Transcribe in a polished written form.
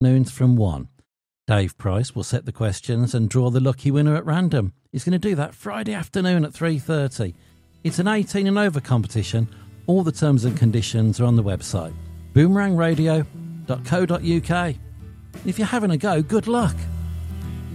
Noons from 1. Dave Price will set the questions and draw the lucky winner at random. He's going to do that Friday afternoon at 3:30. It's an 18 and over competition. All the terms and conditions are on the website, boomerangradio.co.uk. If you're having a go, good luck.